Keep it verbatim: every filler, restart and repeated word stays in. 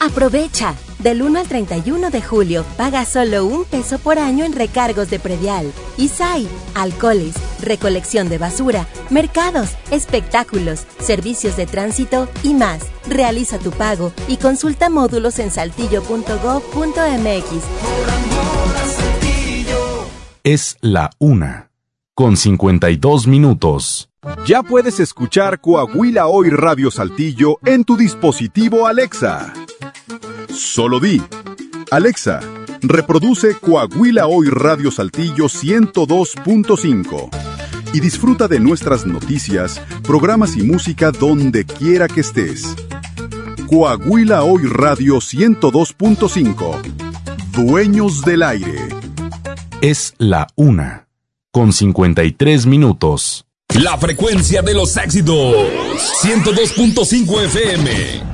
Aprovecha. Del uno al treinta y uno de julio, paga solo un peso por año en recargos de predial. I S A I, alcoholes, recolección de basura, mercados, espectáculos, servicios de tránsito y más. Realiza tu pago y consulta módulos en saltillo punto gob punto mx. Es la una, con cincuenta y dos minutos. Ya puedes escuchar Coahuila Hoy Radio Saltillo en tu dispositivo Alexa. Solo di, Alexa, reproduce Coahuila Hoy Radio Saltillo ciento dos punto cinco y disfruta de nuestras noticias, programas y música donde quiera que estés. Coahuila Hoy Radio ciento dos punto cinco, dueños del aire. Es la una, con cincuenta y tres minutos. La frecuencia de los éxitos, ciento dos punto cinco F M.